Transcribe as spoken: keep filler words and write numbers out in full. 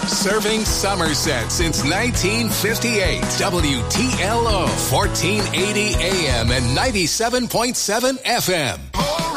Serving Somerset since nineteen fifty-eight. W T L O, fourteen eighty A M and ninety-seven point seven F M.